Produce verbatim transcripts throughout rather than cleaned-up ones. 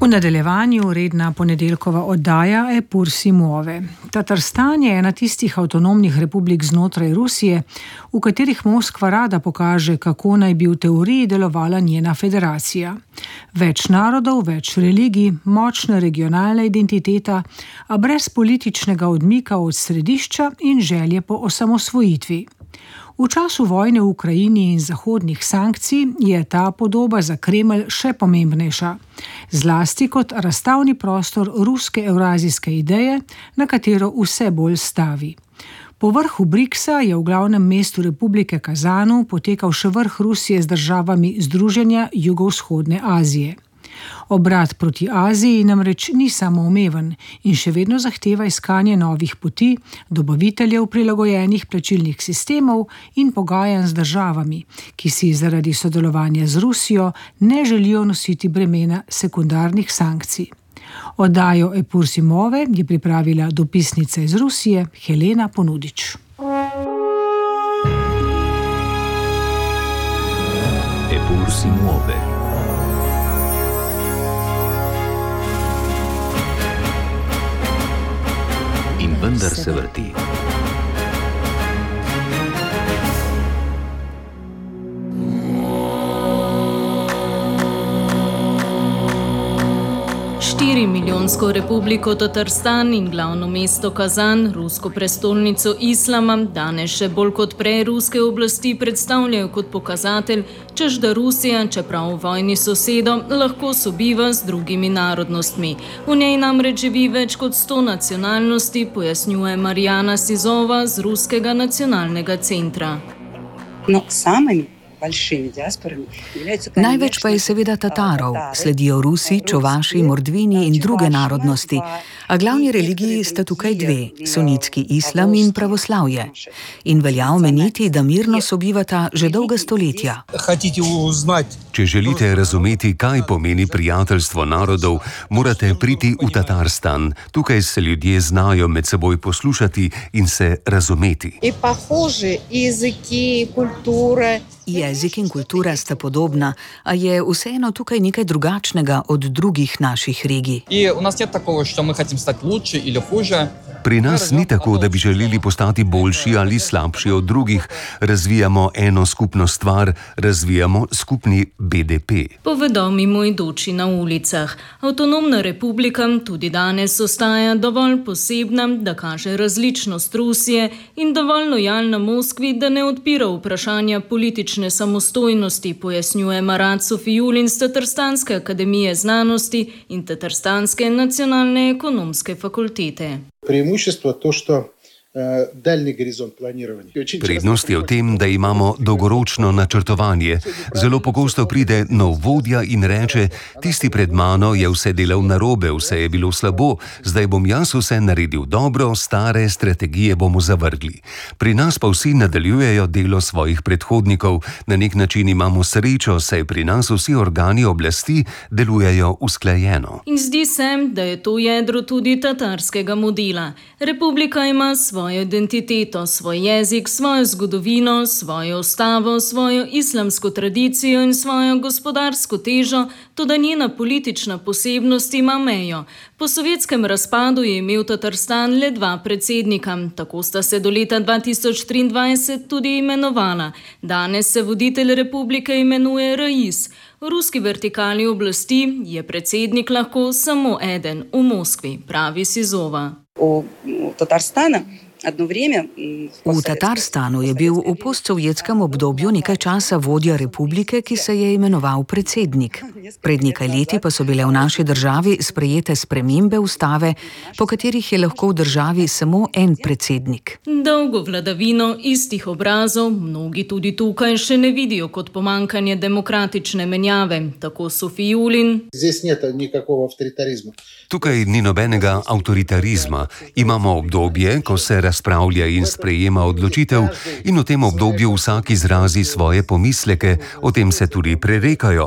V nadaljevanju redna ponedeljkova oddaja Epur si muove. Tatarstan je ena tistih avtonomnih republik znotraj Rusije, v katerih Moskva rada pokaže, kako naj bi v teoriji delovala njena federacija. Več narodov, več religij, močna regionalna identiteta, a brez političnega odmika od središča in želje po osamosvojitvi. V času vojne v Ukrajini in zahodnih sankcij je ta podoba za Kremelj še pomembnejša, zlasti kot razstavni prostor ruske evrazijske ideje, na katero vse bolj stavi. Po vrhu briksa je v glavnem mestu Republike Kazanu potekal še vrh Rusije z državami Združenja jugovzhodne Azije. Obrat proti Aziji namreč ni samoumeven in še vedno zahteva iskanje novih poti, dobaviteljev prilagojenih plačilnih sistemov in pogajanj z državami, ki si zaradi sodelovanja z Rusijo ne želijo nositi bremena sekundarnih sankcij. Oddajo Epur si muove je pripravila dopisnica iz Rusije Helena Ponudič. Epur si muove. In vendar se vrti. Štirimilijonsko republiko Tatarstan in glavno mesto Kazan, rusko prestolnico islama, danes še bolj kot prej ruske oblasti predstavljajo kot pokazatelj, češ da Rusija, čeprav v vojni sosedo, lahko sobiva z drugimi narodnostmi. V njej namreč živi več kot sto nacionalnosti, pojasnjuje Marijana Sizova z Ruskega nacionalnega centra. No, samimi. Največ pa je seveda Tatarov, sledijo Rusi, Čuvaši, Mordvini in druge narodnosti, a glavni religiji sta tukaj dve, sunitski islam in pravoslavje. In velja omeniti, da mirno sobivata že dolga stoletja. Če želite razumeti, kaj pomeni prijateljstvo narodov, morate priti v Tatarstan. Tukaj se ljudje znajo med seboj poslušati in se razumeti. Jezik in kultura sta podobna, a je vseeno tukaj nekaj drugačnega od drugih naših regij. Pri nas ni tako, da bi želeli postati boljši ali slabši od drugih. Razvijamo eno skupno stvar, razvijamo skupni B D P. Povedo mimoidoči na ulicah. Avtonomna republika tudi danes ostaja dovolj posebna, da kaže različnost Rusije in dovolj lojalna Moskvi, da ne odpira vprašanja politične samostojnosti, pojasnjuje Marat Sofijulin z Tatarstanske akademije znanosti in Tatarstanske nacionalne ekonomske fakultete. Преимущество то, что э, дальний горизонт планирования. Prednost je v tem, da imamo dolgoročno načrtovanje. Zelo pogosto pride nov vodja in reče: tisti pred mano je vse delal narobe, vse je bilo slabo, zdaj bom jaz vse naredil dobro, stare strategije bomo zavrgli. Pri nas pa vsi nadaljujejo delo svojih predhodnikov. Na nek način imamo srečo, saj pri nas vsi organi oblasti delujejo usklajeno. In zdi se, da je to jedro tudi tatarskega modela. Republika ima svojo svojo identiteto, svoj jezik, svojo zgodovino, svojo ustavo, svojo islamsko tradicijo in svojo gospodarsko težo, toda njena politična posebnost ima mejo. Po sovjetskem razpadu je imel Tatarstan le dva predsednika, tako sta se do leta dva tisoč triindvajset tudi imenovala. Danes se voditelj republike imenuje Rais. V ruski vertikali oblasti je predsednik lahko samo eden, v Moskvi, pravi Sizova. V Tatarstanu V Tatarstanu je bil v postsovjetskem obdobju nekaj časa vodja republike, ki se je imenoval predsednik. Pred nekaj leti pa so bile v naši državi sprejete spremembe ustave, po katerih je lahko v državi samo en predsednik. Dolgo vladavino istih obrazov mnogi tudi tukaj še ne vidijo kot pomankanje demokratične menjave, tako Sofijulin. Tukaj ni nobenega avtoritarizma. Imamo obdobje, ko se razpravlja in sprejema odločitev in v tem obdobju vsak izrazi svoje pomisleke, o tem se tudi prerekajo.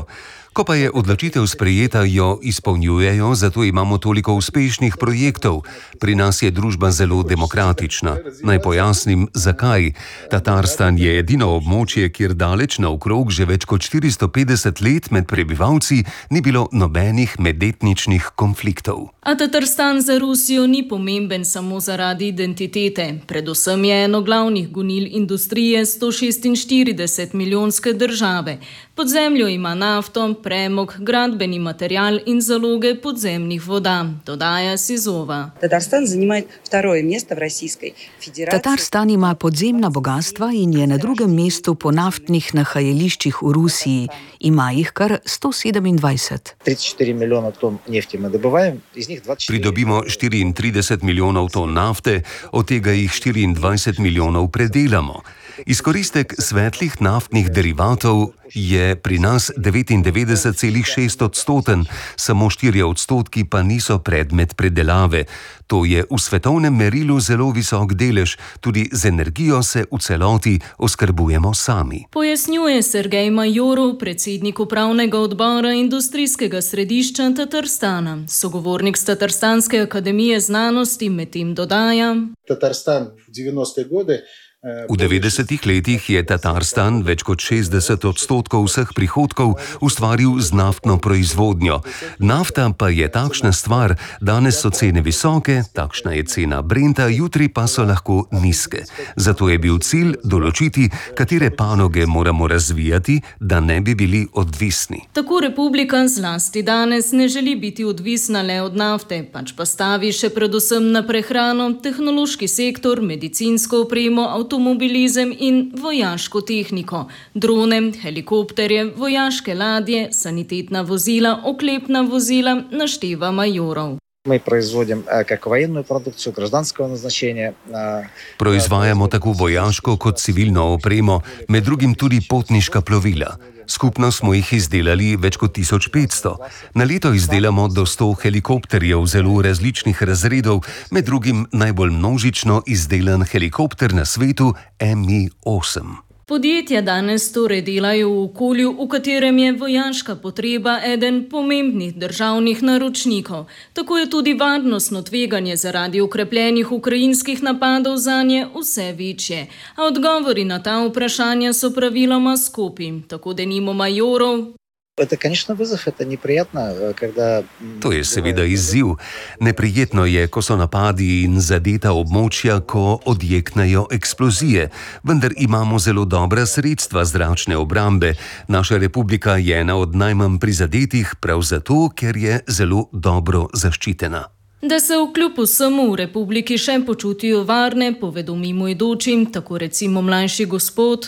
Ko pa je odločitev sprejeta, jo izpolnjujejo, zato imamo toliko uspešnih projektov. Pri nas je družba zelo demokratična. Naj pojasnim, zakaj. Tatarstan je edino območje, kjer daleč naokrog že več kot štiristo petdeset let med prebivalci ni bilo nobenih medetničnih konfliktov. A Tatarstan za Rusijo ni pomemben samo zaradi identitete. Predvsem je eno glavnih gonil industrije sto šestinštirideset milijonske države. Pod zemljo ima nafto, premog, gradbeni material in zaloge podzemnih voda, dodaja Sizova. Tatarstan zanima drugo mesto v Rusijski federaciji. Tatarstan ima podzemna bogatstva in je na drugem mestu po naftnih nahajališčih v Rusiji. Ima jih kar sto sedemindvajset. trideset štiri milijona ton nefti mi dobivamo, iz njih dvajset štiri. Pridobimo štiriintrideset milijonov ton nafte, od tega jih štiriindvajset milijonov predelamo. Izkoristek svetlih naftnih derivatov je pri nas devetindevetdeset celih šest odstoten, samo štirje odstotki pa niso predmet predelave. To je v svetovnem merilu zelo visok delež, tudi z energijo se v celoti oskrbujemo sami. Pojasnjuje Sergej Majorov, predsednik upravnega odbora industrijskega središča Tatarstana. Sogovornik z Tatarstanske akademije znanosti medtem dodaja: Tatarstan v devetdesetih godih. V devetdesetih letih je Tatarstan več kot šestdeset odstotkov vseh prihodkov ustvaril z naftno proizvodnjo. Nafta pa je takšna stvar, danes so cene visoke, takšna je cena Brenta, jutri pa so lahko nizke. Zato je bil cilj določiti, katere panoge moramo razvijati, da ne bi bili odvisni. Tako republika zlasti danes ne želi biti odvisna le od nafte, pač pa stavi še predvsem na prehrano, tehnološki sektor, medicinsko opremo, avtomobilizem in vojaško tehniko, drone, helikopterje, vojaške ladje, sanitetna vozila, oklepna vozila, našteva Majorov. Mi proizvodimo kako vojenno produkcijo, gражданского назначения. Proizvajamo tako vojaško kot civilno opremo, med drugim tudi potniška plovila. Skupno smo jih izdelali več kot tisoč petsto. Na leto izdelamo do sto helikopterjev zelo različnih razredov, med drugim najbolj množično izdelan helikopter na svetu M I osem. Podjetja danes torej delajo v okolju, v katerem je vojaška potreba eden pomembnih državnih naročnikov. Tako je tudi varnostno tveganje zaradi okrepljenih ukrajinskih napadov zanje vse večje. A odgovori na ta vprašanja so praviloma skopi, tako denimo Majorov. Это, конечно, вызов, это неприятно, когда... To je seveda izziv. Neprijetno je, ko so napadi in zadeta območja, ko odjeknejo eksplozije. Vendar imamo zelo dobra sredstva zračne obrambe. Naša republika je ena od najmanj prizadetih, prav zato, ker je zelo dobro zaščitena. Da se vkljub vsemu v republiki še počutijo varne, povedo mimoidočim, tako recimo mlajši gospod.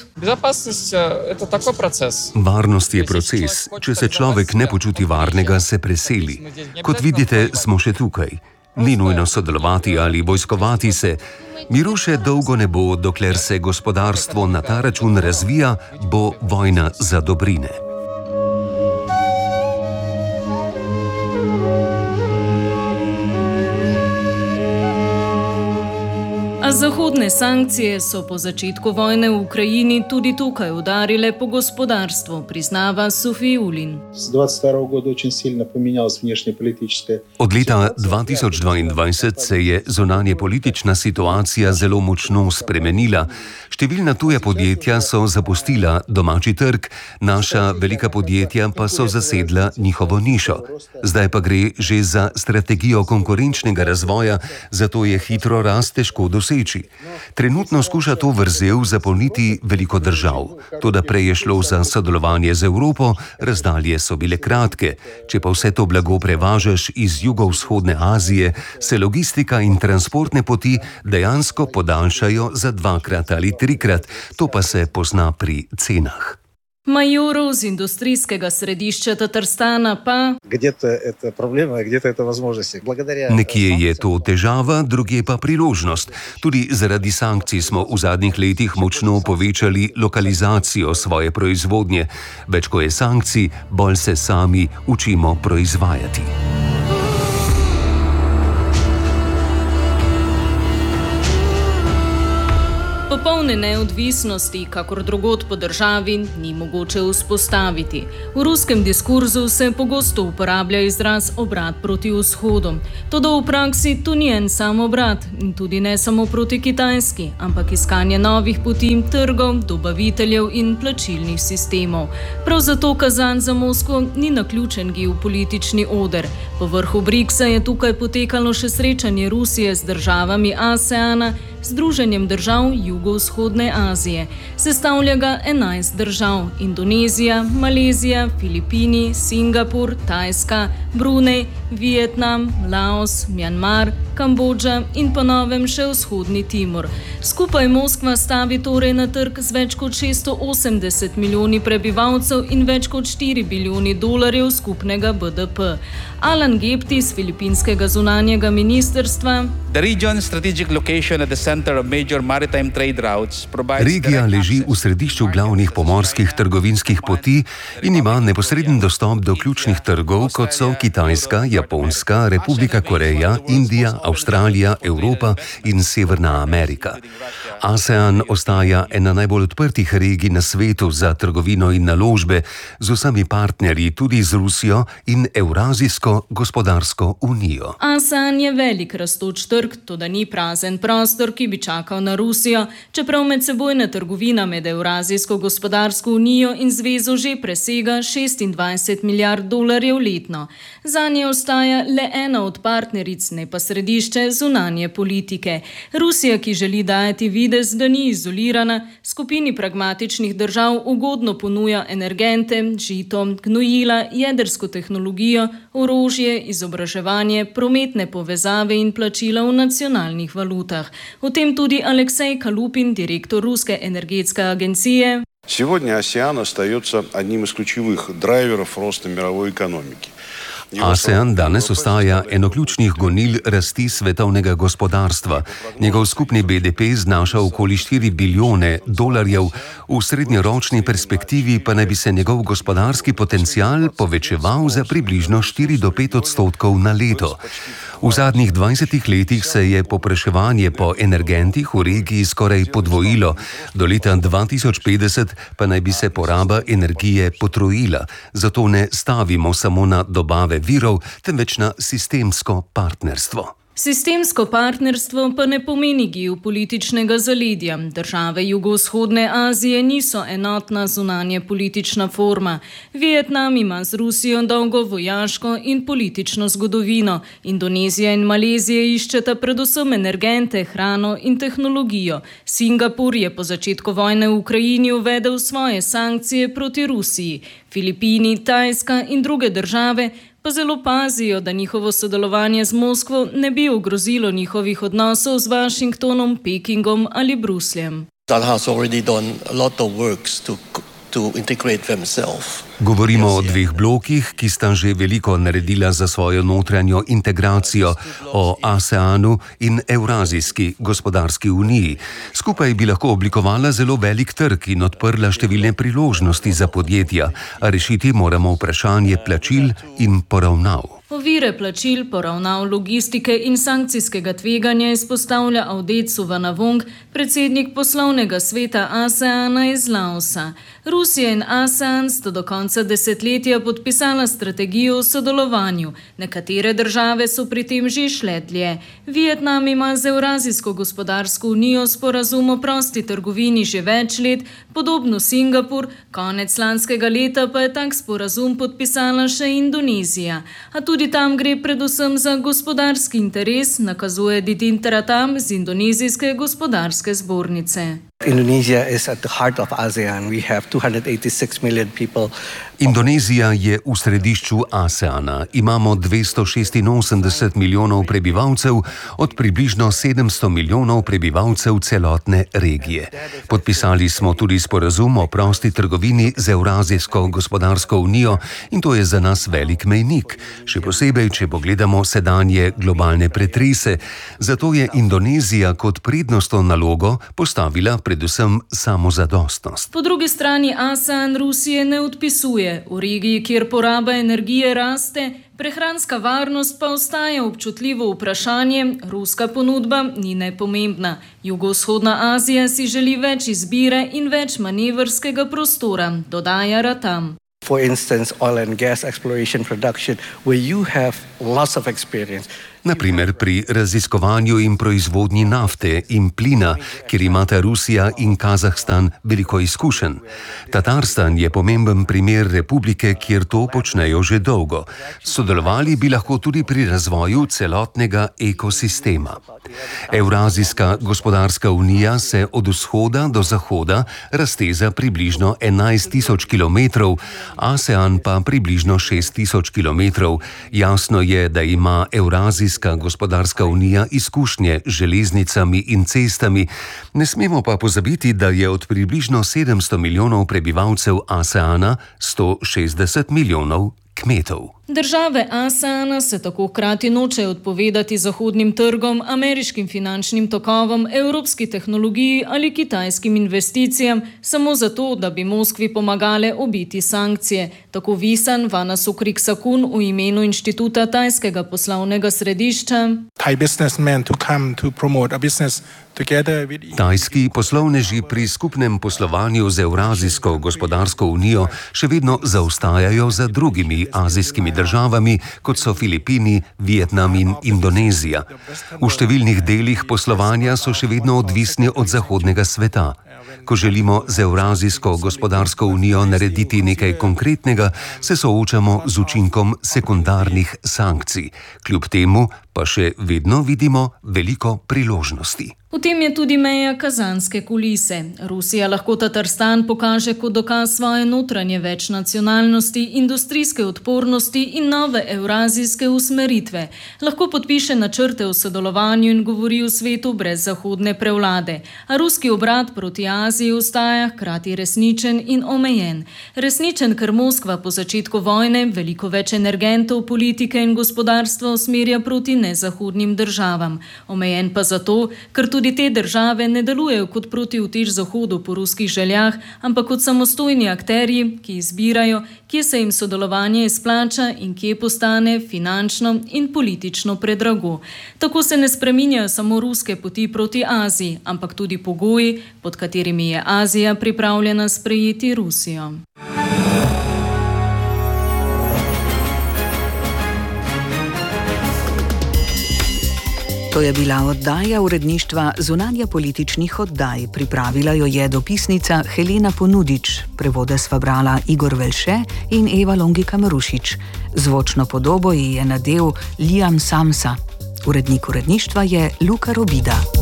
Varnost je proces. Če se človek ne počuti varnega, se preseli. Kot vidite, smo še tukaj. Ni nujno sodelovati ali vojskovati se. Miru še dolgo ne bo, dokler se gospodarstvo na ta račun razvija, bo vojna za dobrine. A zahodne sankcije so po začetku vojne v Ukrajini tudi tukaj udarile po gospodarstvu, priznava Sufijulin. Od leta dva tisoč dvaindvajset se je zunanje politična situacija zelo močno spremenila. Številna tuja podjetja so zapustila domači trg, naša velika podjetja pa so zasedla njihovo nišo. Zdaj pa gre že za strategijo konkurenčnega razvoja, zato je hitro rast težko doseči. Trenutno skuša to vrzel zapolniti veliko držav. Toda prej je šlo za sodelovanje z Evropo, razdalje so bile kratke. Če pa vse to blago prevažaš iz jugovzhodne Azije, se logistika in transportne poti dejansko podaljšajo za dvakrat ali trikrat. To pa se pozna pri cenah. Majorov z industrijskega središča Tatarstana pa... Nekje je to težava, drugje pa priložnost. Tudi zaradi sankcij smo v zadnjih letih močno povečali lokalizacijo svoje proizvodnje. Več ko je sankcij, bolj se sami učimo proizvajati. Popolne neodvisnosti, kakor drugod po državi, ni mogoče vzpostaviti. V ruskem diskurzu se pogosto uporablja izraz obrat proti vzhodu. Toda v praksi to ni en sam obrat in tudi ne samo proti Kitajski, ampak iskanje novih poti, trgov, dobaviteljev in plačilnih sistemov. Prav zato Kazan za Moskvo ni naključen geopolitični oder. Po vrhu briksa je tukaj potekalo še srečanje Rusije z državami ASEANA, Združenjem držav Jugovzhodne Azije. Sestavlja ga enajst držav: Indonezija, Malezija, Filipini, Singapur, Tajska, Brunei, Vietnam, Laos, Mjanmar, Kambodža in po novem še Vzhodni Timor. Skupaj Moskva stavi torej na trg z več kot šeststo osemdeset milijoni prebivalcev in več kot štiri bilijoni dolarjev skupnega B D P. Alan Gepti z filipinskega zunanjega ministrstva: Regija leži v središču glavnih pomorskih trgovinskih poti in ima neposreden dostop do ključnih trgov, kot so Kitajska, Japonska, Republika Koreja, Indija, Avstralija, Evropa in Severna Amerika. ASEAN ostaja ena najbolj odprtih regij na svetu za trgovino in naložbe z vsemi partnerji, tudi z Rusijo in Evrazijsko gospodarsko unijo. ASEAN je velik rastoč trg, toda ni prazen prostor, ki bi čakal na Rusijo, čeprav medsebojna trgovina med Evrazijsko gospodarsko unijo in zvezo že presega šestindvajset milijard dolarjev letno. Zanje ostaja le ena od partneric, ne pa središče zunanje politike. Rusija, ki želi dajati videz, da ni izolirana, skupini pragmatičnih držav ugodno ponuja energente, žito, gnojila, jedrsko tehnologijo, orožje, izobraževanje, prometne povezave in plačila v nacionalnih valutah. O tem tudi Aleksej Kalupin, direktor Ruske energetske agencije. Сегодня ASEAN остается одним из ключевых драйверов роста мировой экономики. ASEAN danes ostaja eno ključnih gonil rasti svetovnega gospodarstva. Njegov skupni B D P znaša okoli štiri bilijone dolarjev, v srednjeročni perspektivi pa naj bi se njegov gospodarski potencial povečeval za približno štiri do pet odstotkov na leto. V zadnjih dvajsetih letih se je povpraševanje po energentih v regiji skoraj podvojilo, do leta dva tisoč petdeset pa naj bi se poraba energije potrojila. Zato ne stavimo samo na dobave virov, temveč na sistemsko partnerstvo. Sistemsko partnerstvo pa ne pomeni geopolitičnega zaledja. Države Jugovzhodne Azije niso enotna zunanje politična forma. Vietnam ima z Rusijo dolgo vojaško in politično zgodovino. Indonezija in Malezija iščeta predvsem energente, hrano in tehnologijo. Singapur je po začetku vojne v Ukrajini uvedel svoje sankcije proti Rusiji. Filipini, Tajska in druge države pa zelo pazijo, da njihovo sodelovanje z Moskvo ne bi ogrozilo njihovih odnosov z Washingtonom, Pekingom ali Brusljem. Govorimo o dveh blokih, ki sta že veliko naredila za svojo notranjo integracijo, o ASEANu in Evrazijski gospodarski uniji. Skupaj bi lahko oblikovala zelo velik trg in odprla številne priložnosti za podjetja, a rešiti moramo vprašanje plačil in poravnav. Ovire plačil, poravnav, logistike in sankcijskega tveganja izpostavlja Avdecu Vanavong, predsednik poslovnega sveta ASEANA iz Laosa. Rusija in ASEAN sta do konca desetletja podpisala strategijo o sodelovanju. Nekatere države so pri tem že šle dlje. Vietnam ima z Evrazijsko gospodarsko unijo sporazum o prosti trgovini že več let, podobno Singapur, konec lanskega leta pa je tak sporazum podpisala še Indonezija. A tudi Tudi tam gre predvsem za gospodarski interes, nakazuje Didin Teratam z Indonezijske gospodarske zbornice. Indonesia is at the heart of ASEAN. We have two hundred eighty-six million people. Indonezija je v središču ASEANA. Imamo dvesto šestinosemdeset milijonov prebivalcev od približno sedemsto milijonov prebivalcev celotne regije. Podpisali smo tudi sporazum o prosti trgovini z Evrazijsko gospodarsko unijo in to je za nas velik mejnik, še posebej, če pogledamo sedanje globalne pretrese. Zato je Indonezija kot prednostno nalogo postavila predvsem samozadostnost. Po drugi strani ASEAN Rusije ne odpisuje. V regiji, kjer poraba energije raste, prehranska varnost pa ostaja občutljivo vprašanje, ruska ponudba ni nepomembna. Jugovzhodna Azija si želi več izbire in več manevrskega prostora, dodaja Ratam. For instance, oil and gas exploration production, where you have lots of experience. Naprimer pri raziskovanju in proizvodnji nafte in plina, kjer imata Rusija in Kazahstan veliko izkušenj. Tatarstan je pomemben primer republike, kjer to počnejo že dolgo. Sodelovali bi lahko tudi pri razvoju celotnega ekosistema. Evrazijska gospodarska unija se od vzhoda do zahoda razteza približno enajst tisoč kilometrov, ASEAN pa približno šest tisoč kilometrov. Jasno je, da ima Evrazijska gospodarska unija izkušnje z železnicami in cestami. Ne smemo pa pozabiti, da je od približno sedemsto milijonov prebivalcev ASEANA sto šestdeset milijonov kmetov. Države ASEANA se tako hkrati nočejo odpovedati zahodnim trgom, ameriškim finančnim tokovom, evropski tehnologiji ali kitajskim investicijam, samo zato, da bi Moskvi pomagale obiti sankcije. Tako Visan Vanasukriksakun v imenu Inštituta tajskega poslovnega središča. Tajski poslovneži pri skupnem poslovanju z Evrazijsko gospodarsko unijo še vedno zaostajajo za drugimi azijskimi državami, kot so Filipini, Vietnam in Indonezija. V številnih delih poslovanja so še vedno odvisni od zahodnega sveta. Ko želimo z Evrazijsko gospodarsko unijo narediti nekaj konkretnega, se soočamo z učinkom sekundarnih sankcij. Kljub temu pa še vedno vidimo veliko priložnosti. V tem je tudi meja kazanske kulise. Rusija lahko Tatarstan pokaže kot dokaz svoje notranje večnacionalnosti, industrijske odpornosti in nove evrazijske usmeritve. Lahko podpiše načrte o sodelovanju in govori o svetu brez zahodne prevlade. A ruski obrat proti Aziji ostaja hkrati resničen in omejen. Resničen, ker Moskva po začetku vojne veliko več energentov, politike in gospodarstva usmerja proti nezahodnim državam. Omejen pa zato, ker tudi Tudi te države ne delujejo kot protivtež Zahodu po ruskih željah, ampak kot samostojni akterji, ki izbirajo, kje se jim sodelovanje izplača in kje postane finančno in politično predrago. Tako se ne spreminjajo samo ruske poti proti Aziji, ampak tudi pogoji, pod katerimi je Azija pripravljena sprejeti Rusijo. To je bila oddaja uredništva Zunanja političnih oddaj. Pripravila jo je dopisnica Helena Ponudič, prevode sva brala Igor Velše in Eva Longika Marušič. Zvočno podobo ji je nadel Liam Samsa. Urednik uredništva je Luka Robida.